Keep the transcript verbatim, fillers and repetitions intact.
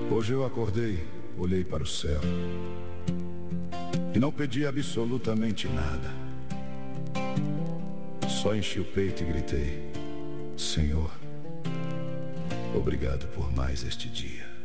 Hoje eu acordei, olhei para o céu e não pedi absolutamente nada. Só enchi o peito e gritei: Senhor, obrigado por mais este dia.